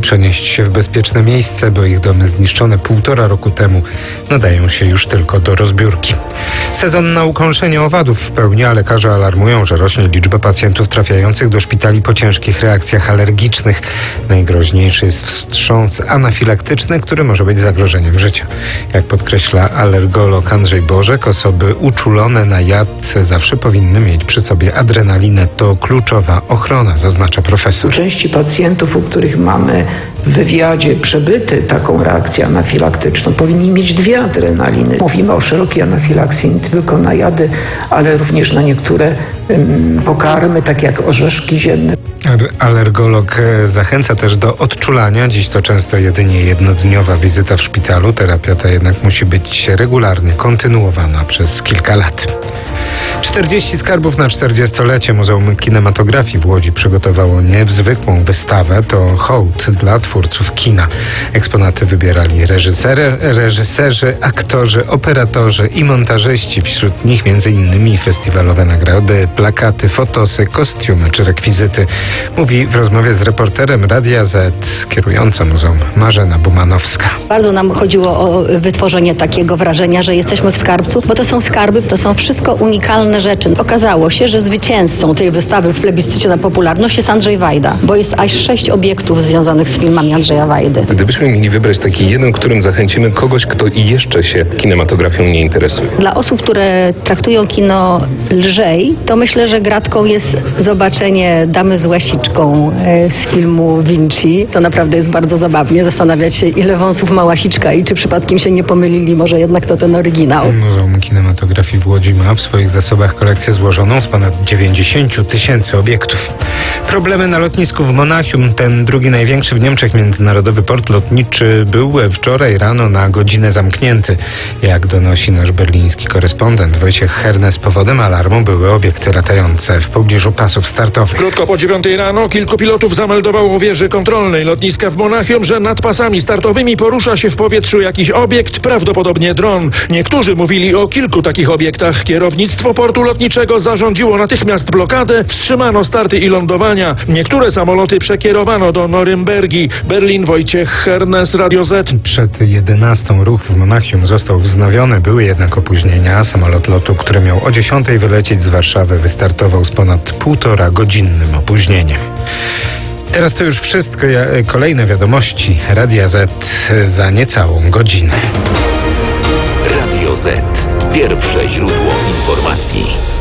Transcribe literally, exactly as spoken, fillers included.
przenieść się w bezpieczne miejsce, bo ich domy zniszczone półtora roku temu nadają się już tylko do rozbiórki. Sezon na ukąszenie owadów w pełni, a lekarze alarmują, że rośnie liczba pacjentów trafiających do szpitali po ciężkich reakcjach alergicznych. Najgroźniejszy jest wstrząs anafilaktyczny, który może być zagrożeniem życia. Jak podkreśla alergolog Andrzej Bożek, osoby uczulone na jad zawsze powinny mieć przy sobie adrenalinę. To kluczowa ochrona, zaznacza profesor. U części pacjentów, u których mamy w wywiadzie przebyty taką reakcję anafilaktyczną, powinni mieć dwie adrenaliny. Mówimy o szerokiej anafilakcji nie tylko na jady, ale również na niektóre um, pokarmy, tak jak orzeszki ziemne. Alergolog zachęca też do odczulania. Dziś to często jedynie jednodniowa wizyta w szpitalu. Terapia ta jednak musi być regularnie kontynuowana przez kilka lat. czterdzieści skarbów na czterdziestolecie. Muzeum Kinematografii w Łodzi przygotowało niezwykłą wystawę. To hołd dla twórców kina. Eksponaty wybierali reżysery, reżyserzy, aktorzy, operatorzy i montażyści. Wśród nich między innymi festiwalowe nagrody, plakaty, fotosy, kostiumy czy rekwizyty. Mówi w rozmowie z reporterem Radia Z kierująca muzeum Marzena Bumanowska. Bardzo nam chodziło o wytworzenie takiego wrażenia, że jesteśmy w skarbcu, bo to są skarby, to są wszystko unikalne rzeczy. Okazało się, że zwycięzcą tej wystawy w plebiscycie na popularność jest Andrzej Wajda, bo jest aż sześć obiektów związanych z filmami Andrzeja Wajdy. Gdybyśmy mieli wybrać taki jeden, którym zachęcimy kogoś, kto i jeszcze się kinematografią nie interesuje. Dla osób, które traktują kino lżej, to myślę, że gratką jest zobaczenie Damy z łasiczką z filmu Vinci. To naprawdę jest bardzo zabawnie zastanawiać się, ile wąsów ma łasiczka i czy przypadkiem się nie pomylili, może jednak to ten oryginał. Muzeum Kinematografii w Łodzi ma w swoich zasobach kolekcję złożoną z ponad dziewięćdziesięciu tysięcy obiektów. Problemy na lotnisku w Monachium. Ten drugi największy w Niemczech międzynarodowy port lotniczy był wczoraj rano na godzinę zamknięty. Jak donosi nasz berliński korespondent Wojciech Hernes, powodem alarmu były obiekty latające w pobliżu pasów startowych. Krótko po dziewiątej rano kilku pilotów zameldowało wieży kontrolnej lotniska w Monachium, że nad pasami startowymi porusza się w powietrzu jakiś obiekt, prawdopodobnie dron. Niektórzy mówili o kilku takich obiektach. Kierownictwo portu lotniczego zarządziło natychmiast blokadę, wstrzymano starty i lądowania. Niektóre samoloty przekierowano do Norymbergi. Berlin, Wojciech Hernes, Radio Z. Przed jedenastą ruch w Monachium został wznowiony, były jednak opóźnienia. Samolot lotu, który miał o dziesiątej wylecieć z Warszawy, wystartował z ponad półtora godzinnym opóźnieniem. Teraz to już wszystko. Kolejne wiadomości Radia Z za niecałą godzinę. Radio Z. Pierwsze źródło informacji.